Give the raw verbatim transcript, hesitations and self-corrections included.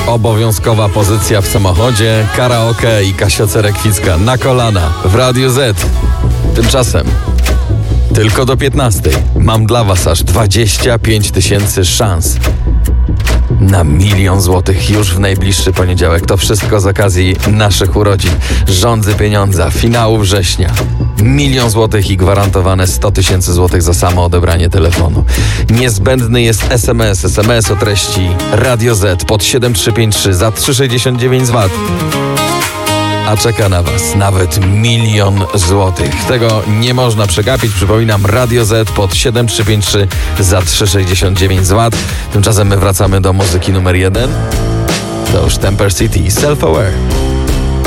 Obowiązkowa pozycja w samochodzie, karaoke i Kasia Cerekwicka na kolana w Radiu Z. Tymczasem tylko do piętnastej mam dla was aż dwadzieścia pięć tysięcy szans na milion złotych już w najbliższy poniedziałek. To wszystko z okazji naszych urodzin, rządzy pieniądza, finału września. Milion złotych i gwarantowane sto tysięcy złotych za samo odebranie telefonu. Niezbędny jest es em es, es em es o treści Radio Z pod siedem trzy pięć trzy za trzysta sześćdziesiąt dziewięć złotych. A czeka na was nawet milion złotych. Tego nie można przegapić. Przypominam, Radio Z pod siedem trzy pięć trzy za trzysta sześćdziesiąt dziewięć złotych. Tymczasem my wracamy do muzyki numer jeden. To już Temper City, Self Aware.